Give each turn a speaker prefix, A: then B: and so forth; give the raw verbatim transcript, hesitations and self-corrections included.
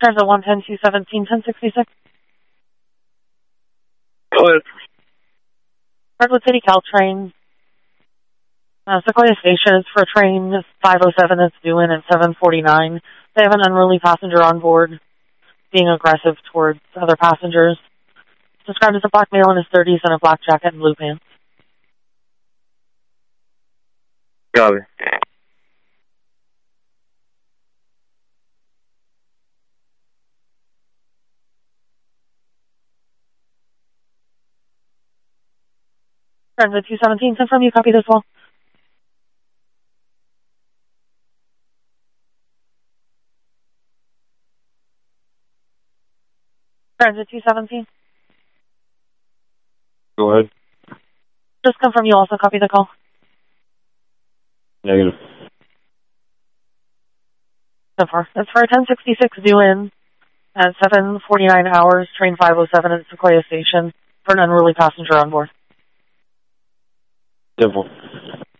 A: Transit one ten two seventeen ten sixty-six.
B: Go ahead.
A: Redwood City Caltrain. Uh, Sequoia Station is for train five oh seven that's due in at seven forty-nine. They have an unruly passenger on board, being aggressive towards other passengers. Described as a black male in his thirties and a black jacket and blue pants.
B: Got it.
A: Transit two seventeen, confirm you copy this well. Transit two seventeen.
B: Go ahead.
A: Just confirm you also copy the call.
B: Negative.
A: So far. That's for ten sixty-six due in at seven forty-nine hours, train five oh seven at Sequoia Station for an unruly passenger on board.
B: Simple.